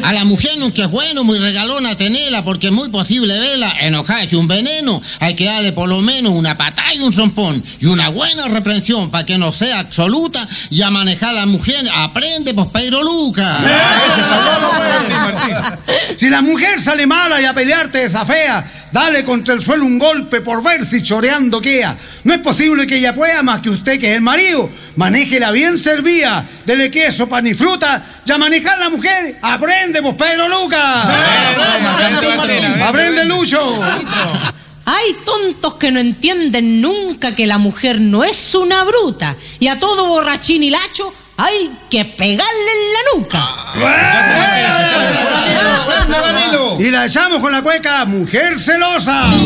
A la mujer nunca es bueno, muy regalona tenerla, porque es muy posible verla enojarse un veneno. Hay que darle por lo menos una patada y un zompón, y una buena reprensión para que no sea absoluta, y a manejar a la mujer aprende, pues Pedro Lucas. Si la mujer sale mala y a pelearte desafea, dale contra el suelo un golpe por ver si choreando queda. No es posible que ella pueda más que usted, que es el marido. Manéjela bien servida, dele queso, pan y fruta, y a manejar la mujer aprende, pues Pedro Lucas. Aprende, Lucho. Hay tontos que no entienden nunca que la mujer no es una bruta, y a todo borrachín y lacho hay que pegarle en la nuca. Y la echamos con la cueca Mujer Celosa.